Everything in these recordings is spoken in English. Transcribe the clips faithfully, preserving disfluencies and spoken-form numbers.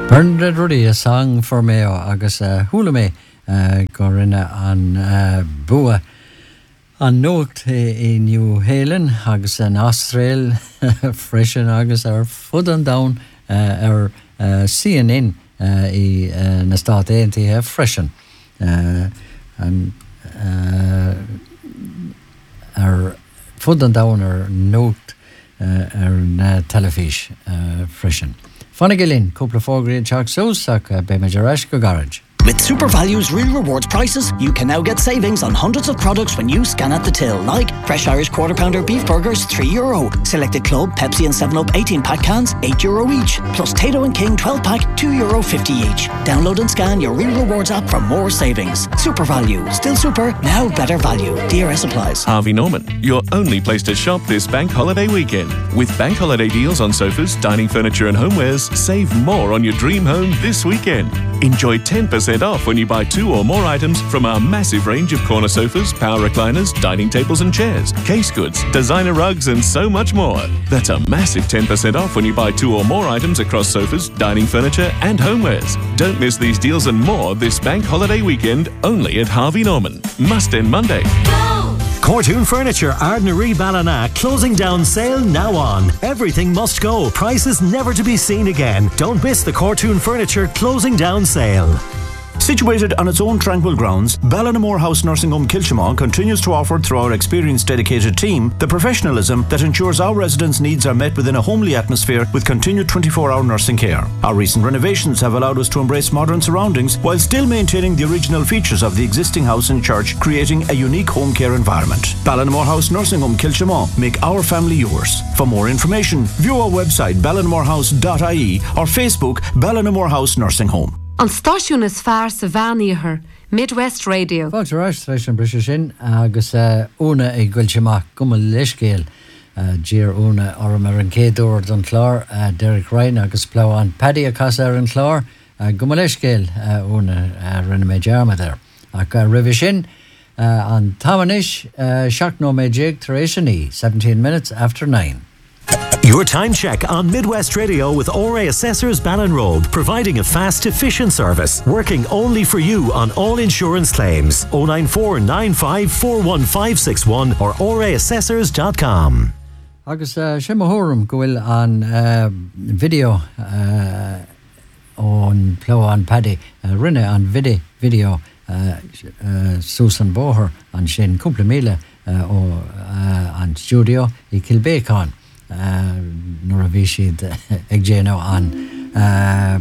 Bernard Ruddy, a song for me agus uh, hula me uh, go rinne an uh, bua an nocht i New Helen agus an Austrail freisin agus ar fud an down uh, ar uh, C N N uh, i uh, na Stát Aontaithe freisin uh, an uh, ar fud an down ar nocht uh, ar na telefís uh, freisin. Fanagilin, couple fógraí teach sósach be me derais go garage. With Super Value's Real Rewards prices, you can now get savings on hundreds of products when you scan at the till, like fresh Irish quarter pounder beef burgers, three euro. Selected Club, Pepsi and seven up eighteen pack cans, eight euro each. Plus Tato and King twelve pack, two euro fifty each. Download and scan your Real Rewards app for more savings. Super Value, still super, now better value. D R S applies. Harvey Norman, your only place to shop this bank holiday weekend. With bank holiday deals on sofas, dining furniture and homewares, save more on your dream home this weekend. Enjoy ten percent off when you buy two or more items from our massive range of corner sofas, power recliners, dining tables and chairs, case goods, designer rugs and so much more. That's a massive ten percent off when you buy two or more items across sofas, dining furniture and homewares. Don't miss these deals and more this bank holiday weekend only at Harvey Norman. Must end Monday. Cortoon Furniture, Ardnaree Ballina, closing down sale now on. Everything must go. Prices never to be seen again. Don't miss the Cortoon Furniture closing down sale. Situated on its own tranquil grounds, Ballinamore House Nursing Home Kilshamon continues to offer, through our experienced dedicated team, the professionalism that ensures our residents' needs are met within a homely atmosphere with continued twenty-four hour nursing care. Our recent renovations have allowed us to embrace modern surroundings while still maintaining the original features of the existing house and church, creating a unique home care environment. Ballinamore House Nursing Home Kilshamon, make our family yours. For more information, view our website ballinamorehouse dot I E or Facebook Ballinamore House Nursing Home. An stáisiún is fearr sa bheanaíochar, Midwest Radio. Fáilte ráis éis an brise sin agus úna i gcuilteach guma leiscéal dír úna orm ar an céadúir don chlár Derek Ryan agus pláán Paddy a cas ar an chlár guma leiscéal úna rinne méid dearma there. Ach ribh sin an tamanis seach nó méid déag tar éis an í, seventeen minutes after nine. Your time check on Midwest Radio with O R A Assessors Ballinrobe, providing a fast, efficient service, working only for you on all insurance claims. oh nine four nine five four one five six one or o r a assessors dot com. Agus uh, sin mahórm go bhfuil an uh, video uh, ón pláán Paddy uh, rinne an vidi video uh, uh, Susan Boher an sin cúpla míle uh, ó uh, an studio i Kilbécán. Uh, nor a bhí siad ag déanamh an uh,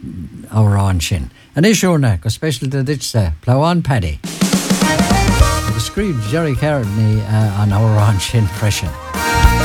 árán sin. An éisiúna go special de ditsa pláán Paddy. Agus scríb Jerry Carney uh, an árán sin freisin.